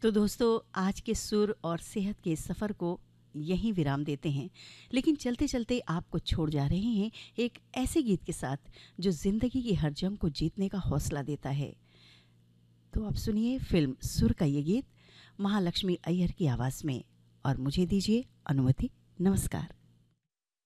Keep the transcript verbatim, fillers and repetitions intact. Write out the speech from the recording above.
तो दोस्तों, आज के सुर और सेहत के सफ़र को यहीं विराम देते हैं, लेकिन चलते चलते आपको छोड़ जा रहे हैं एक ऐसे गीत के साथ जो ज़िंदगी की हर जंग को जीतने का हौसला देता है। तो आप सुनिए फिल्म सुर का ये गीत महालक्ष्मी अय्यर की आवाज़ में, और मुझे दीजिए अनुमति। नमस्कार।